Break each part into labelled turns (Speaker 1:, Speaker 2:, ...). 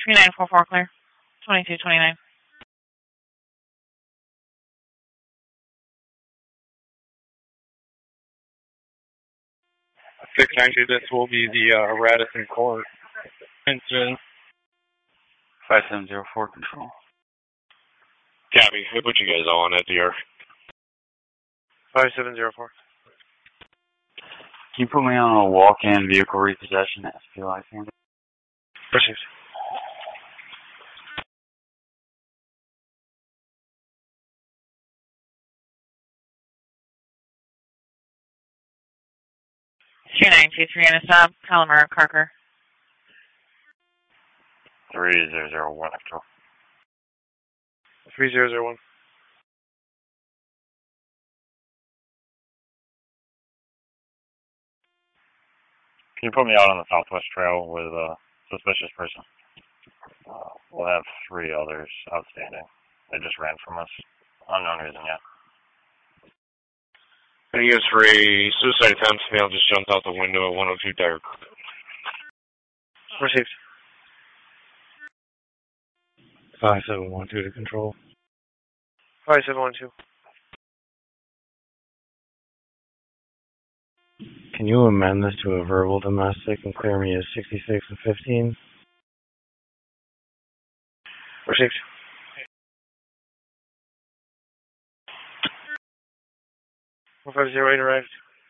Speaker 1: 3944 clear. 2229.
Speaker 2: 692, this will be the Radisson Court incident.
Speaker 3: 5704 control.
Speaker 2: Copy. We put you guys all on SDR. 5704.
Speaker 3: Can you put me on a walk-in vehicle repossession at SP license?
Speaker 2: Received.
Speaker 1: Two 923 on a stop. Calamar Carker.
Speaker 3: 3001 control.
Speaker 2: 3001.
Speaker 4: Can you put me out on the Southwest Trail with a suspicious person? We'll have 3 others outstanding. They just ran from us. Unknown reason yet.
Speaker 2: I guess for a suicide attempt, male just jumped out the window at 102 Dyer. Received.
Speaker 5: 5712 to control.
Speaker 2: 5712.
Speaker 5: Can you amend this to a verbal domestic and clear me as 66 and 15?
Speaker 2: Received. One 508 arrived.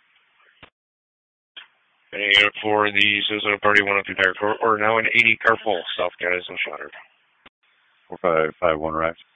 Speaker 2: And for the suicide party, 102 Dyer Court, or now an 80 car full, South Guys and Shutter.
Speaker 4: 4551 arrived.